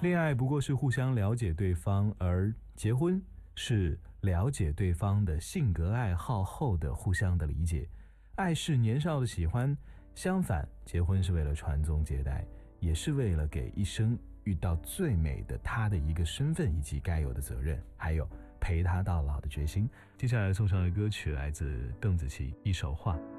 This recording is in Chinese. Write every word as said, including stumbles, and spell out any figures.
恋爱不过是互相了解对方，而结婚是了解对方的性格爱好后的互相的理解。爱是年少的喜欢，相反，结婚是为了传宗接代，也是为了给一生遇到最美的他的一个身份以及该有的责任，还有陪他到老的决心。接下来送上的歌曲来自邓紫棋，一首画。